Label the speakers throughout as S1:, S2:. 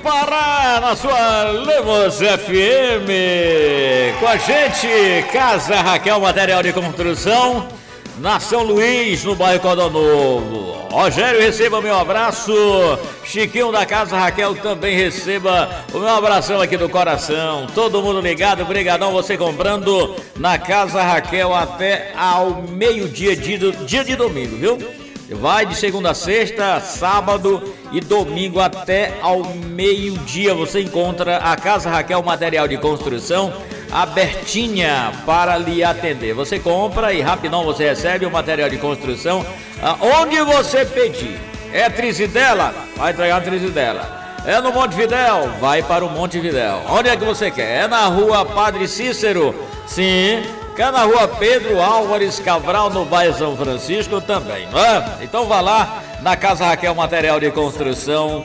S1: Pará, na sua Lemos FM. Com a gente, Casa Raquel Material de Construção, na São Luís, no bairro Codó Novo. Rogério, receba meu abraço. Chiquinho da Casa Raquel também receba o meu abração aqui do coração. Todo mundo ligado, brigadão, você comprando na Casa Raquel até ao meio-dia, dia de domingo, viu? Vai de segunda a sexta, sábado e domingo até ao meio-dia. Você encontra a Casa Raquel Material de Construção abertinha para lhe atender. Você compra e rapidão você recebe o material de construção onde você pedir. É Trizidela? Vai entregar a Trizidela. É no Monte Vidéu? Vai para o Monte Vidéu. Onde é que você quer? É na rua Padre Cícero? Sim. Quer na rua Pedro Álvares Cabral, no bairro São Francisco também, não é? Então vá lá na Casa Raquel Material de Construção,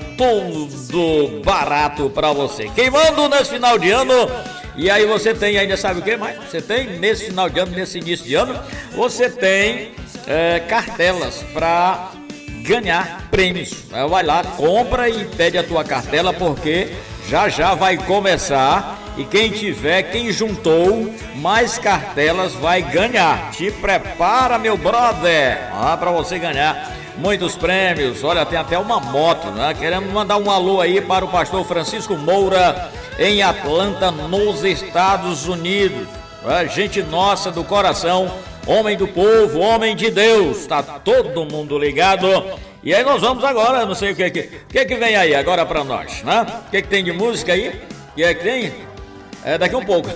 S1: tudo barato para você. Queimando nesse final de ano, e aí você tem ainda, sabe o que mais? Você tem nesse final de ano, nesse início de ano, você tem cartelas para ganhar prêmios. Vai lá, compra e pede a tua cartela, porque já vai começar. E quem juntou mais cartelas vai ganhar. Te prepara, meu brother, para você ganhar muitos prêmios. Olha, tem até uma moto, né? Queremos mandar um alô aí para o pastor Francisco Moura, em Atlanta, nos Estados Unidos. Gente nossa do coração, homem do povo, homem de Deus. Tá todo mundo ligado. E aí nós vamos agora, não sei o que vem aí agora para nós, né? O que tem de música aí? O que tem? Daqui um pouco,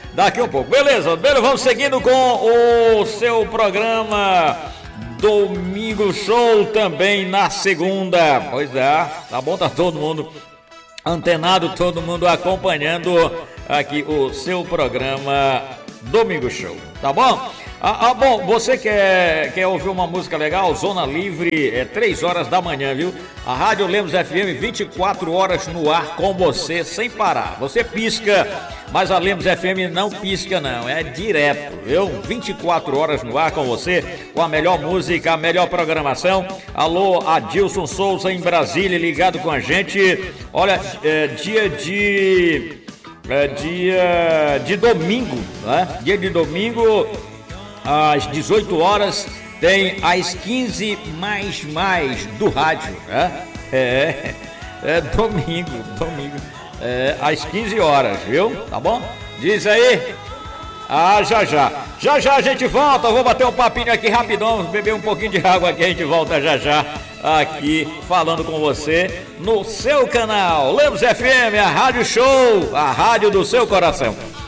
S1: beleza, vamos seguindo com o seu programa Domingo Show também na segunda. Pois é, tá bom, tá todo mundo antenado, todo mundo acompanhando aqui o seu programa Domingo Show, tá bom? Bom, você quer ouvir uma música legal? Zona Livre, 3 horas da manhã, viu? A Rádio Lemos FM, 24 horas no ar com você, sem parar. Você pisca, mas a Lemos FM não pisca não, é direto, viu? 24 horas no ar com você, com a melhor música, a melhor programação. Alô, Adilson Souza em Brasília, ligado com a gente. Olha, dia de domingo, né? Dia de domingo, às 18 horas, tem às 15 mais do rádio, né? Domingo, às 15 horas, viu? Tá bom? Diz aí. Já a gente volta, vou bater um papinho aqui rapidão, beber um pouquinho de água aqui, a gente volta já aqui falando com você no seu canal Lemos FM, a Rádio Show, a rádio do seu coração.